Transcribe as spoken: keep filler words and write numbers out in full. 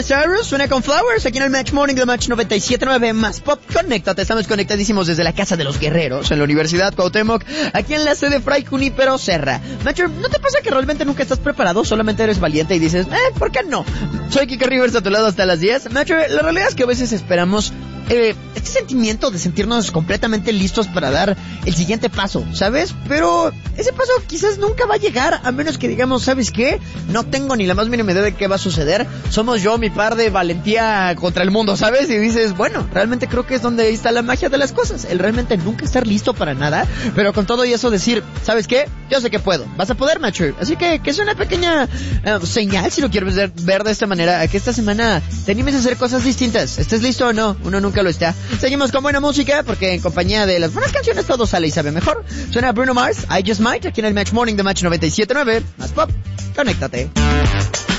Miley Cyrus suena con Flowers aquí en el Match Morning de Match noventa y siete punto nueve más Pop. Conéctate, estamos conectadísimos desde la Casa de los Guerreros en la Universidad Cuauhtémoc, aquí en la sede Fray Junípero Serra. Matcher, ¿no te pasa que realmente nunca estás preparado? Solamente eres valiente y dices, eh, ¿por qué no? Soy Kike Rivers a tu lado hasta las diez. Matcher, la realidad es que a veces esperamos Eh, este sentimiento de sentirnos completamente listos para dar el siguiente paso, ¿sabes? Pero ese paso quizás nunca va a llegar, a menos que digamos, ¿sabes qué? No tengo ni la más mínima idea de qué va a suceder. Somos yo, mi par de valentía contra el mundo, ¿sabes? Y dices, bueno, realmente creo que es donde está la magia de las cosas, el realmente nunca estar listo para nada, pero con todo y eso decir, ¿sabes qué? Yo sé que puedo, vas a poder, Matcher. Así que, que es una pequeña uh, señal, si lo quieres ver, ver de esta manera, a que esta semana te animes a hacer cosas distintas. ¿Estés listo o no? Uno nunca lo está. Seguimos con buena música porque en compañía de las buenas canciones todo sale y sabe mejor. Suena Bruno Mars, I Just Might, aquí en el Match Morning de Match noventa y siete punto nueve. Más Pop, conéctate.